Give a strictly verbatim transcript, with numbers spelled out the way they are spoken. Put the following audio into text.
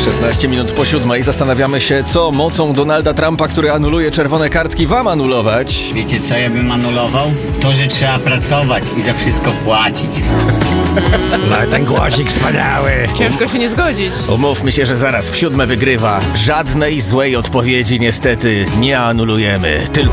szesnaście minut po siódmej zastanawiamy się, co mocą Donalda Trumpa, który anuluje czerwone kartki, wam anulować. Wiecie, co ja bym anulował? To, że trzeba pracować i za wszystko płacić. No ten głosik wspaniały. Ciężko się nie zgodzić. Umówmy się, że zaraz w siódme wygrywa. Żadnej złej odpowiedzi niestety nie anulujemy. Tylko